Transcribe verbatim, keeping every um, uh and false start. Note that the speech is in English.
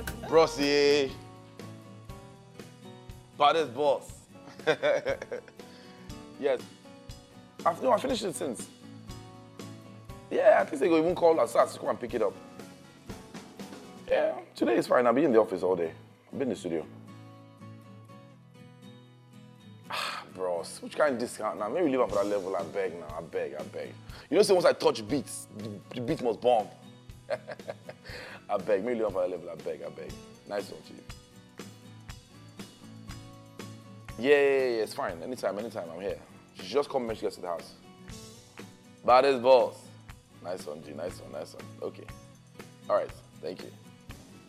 Brossy. Baddest boss. Yes. I've, no, I finished it since. Yeah, I think they go even call us to come and pick it up. Yeah, today is fine. I'll be in the office all day. I'll be in the studio. Ah, bros, which kind of discount now? Maybe leave up for that level. I beg now. I beg, I beg. You know, so once I touch beats, the, the beat must bomb. I beg. Maybe leave up for that level. I beg, I beg. Nice one, Chief. Yeah, yeah, yeah, it's fine. Anytime, anytime, I'm here. She should just come when she gets to the house. Baddest boss. Nice one, G. Nice one, nice one. Okay. All right. Thank you.